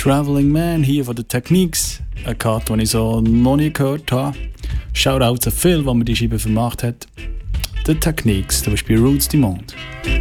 Traveling Man hier von den Techniques. Eine Karte, die ich so noch nie gehört habe. Shoutout zu Phil, der mir die Scheibe vermacht hat. The Techniques, du bist bei Roots du Monde.